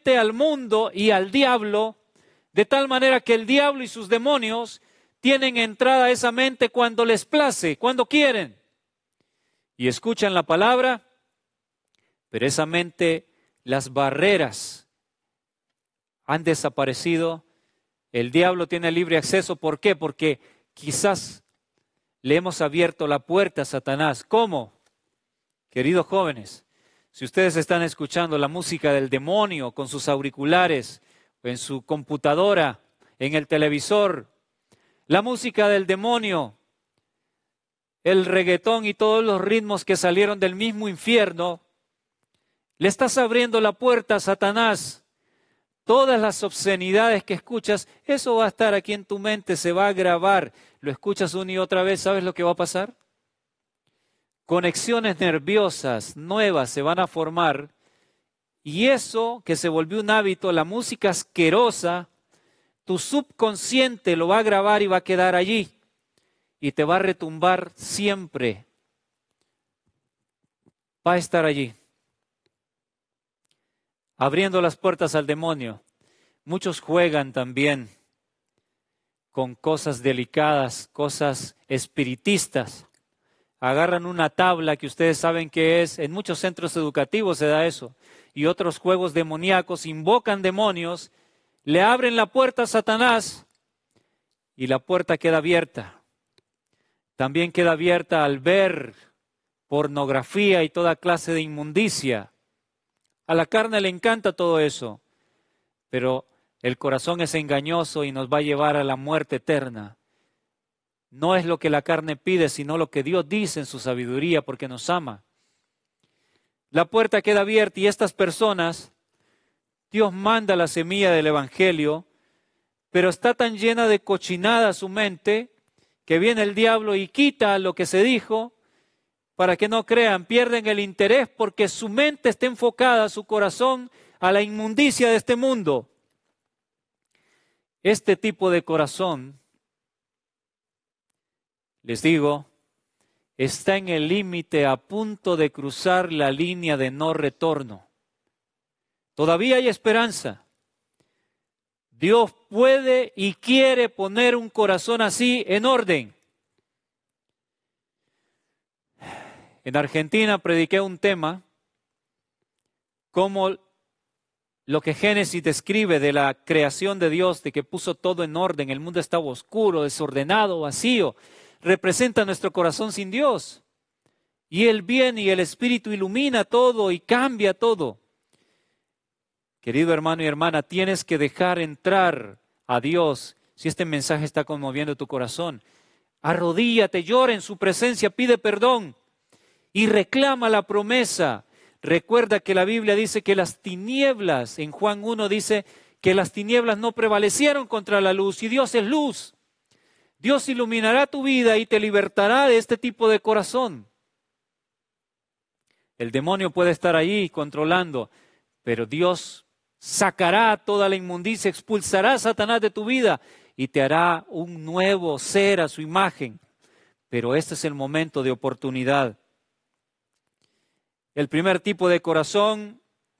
mente al mundo y al diablo, de tal manera que el diablo y sus demonios tienen entrada a esa mente cuando les place, cuando quieren. Y escuchan la palabra, pero esa mente, las barreras han desaparecido. El diablo tiene libre acceso. ¿Por qué? Porque quizás le hemos abierto la puerta a Satanás. ¿Cómo? Queridos jóvenes, si ustedes están escuchando la música del demonio con sus auriculares, en su computadora, en el televisor, la música del demonio, el reggaetón y todos los ritmos que salieron del mismo infierno, le estás abriendo la puerta a Satanás. Todas las obscenidades que escuchas, eso va a estar aquí en tu mente, se va a grabar. Lo escuchas una y otra vez, ¿sabes lo que va a pasar? Conexiones nerviosas nuevas se van a formar y eso que se volvió un hábito, la música asquerosa, tu subconsciente lo va a grabar y va a quedar allí y te va a retumbar siempre. Va a estar allí, abriendo las puertas al demonio. Muchos juegan también con cosas delicadas, cosas espiritistas. Agarran una tabla que ustedes saben qué es, en muchos centros educativos se da eso, y otros juegos demoníacos, invocan demonios, le abren la puerta a Satanás y la puerta queda abierta. También queda abierta al ver pornografía y toda clase de inmundicia. A la carne le encanta todo eso, pero el corazón es engañoso y nos va a llevar a la muerte eterna. No es lo que la carne pide, sino lo que Dios dice en su sabiduría, porque nos ama. La puerta queda abierta y estas personas, Dios manda la semilla del Evangelio, pero está tan llena de cochinada su mente, que viene el diablo y quita lo que se dijo, para que no crean, pierden el interés porque su mente está enfocada, su corazón, a la inmundicia de este mundo. Este tipo de corazón, les digo, está en el límite a punto de cruzar la línea de no retorno. Todavía hay esperanza. Dios puede y quiere poner un corazón así en orden. En Argentina prediqué un tema, como lo que Génesis describe de la creación de Dios, de que puso todo en orden, el mundo estaba oscuro, desordenado, vacío, representa nuestro corazón sin Dios. Y Él viene y el Espíritu ilumina todo y cambia todo. Querido hermano y hermana, tienes que dejar entrar a Dios si este mensaje está conmoviendo tu corazón. Arrodíllate, llora en su presencia, pide perdón y reclama la promesa. Recuerda que la Biblia dice que las tinieblas, en Juan 1 dice que las tinieblas no prevalecieron contra la luz y Dios es luz. Dios iluminará tu vida y te libertará de este tipo de corazón. El demonio puede estar ahí controlando, pero Dios sacará toda la inmundicia, expulsará a Satanás de tu vida y te hará un nuevo ser a su imagen. Pero este es el momento de oportunidad. El primer tipo de corazón,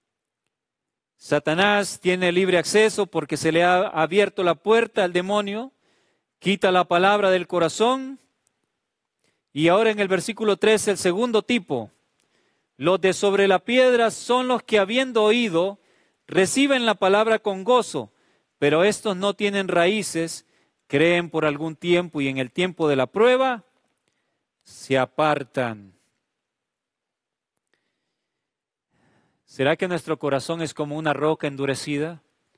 Satanás tiene libre acceso porque se le ha abierto la puerta al demonio, quita la palabra del corazón. Y ahora en el versículo 13, el segundo tipo, los de sobre la piedra son los que habiendo oído, reciben la palabra con gozo, pero estos no tienen raíces, creen por algún tiempo y en el tiempo de la prueba se apartan. ¿Será que nuestro corazón es como una roca endurecida?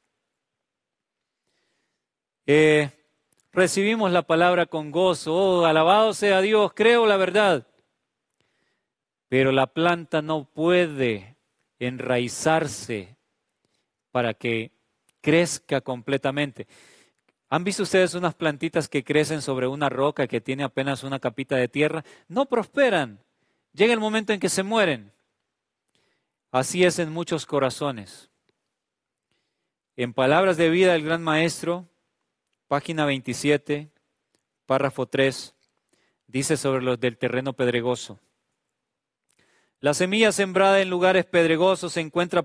Recibimos la palabra con gozo. Oh, alabado sea Dios, creo la verdad. Pero la planta no puede enraizarse para que crezca completamente. ¿Han visto ustedes unas plantitas que crecen sobre una roca que tiene apenas una capita de tierra? No prosperan. Llega el momento en que se mueren. Así es en muchos corazones. En Palabras de Vida del Gran Maestro, página 27, párrafo 3, dice sobre los del terreno pedregoso. La semilla sembrada en lugares pedregosos se encuentra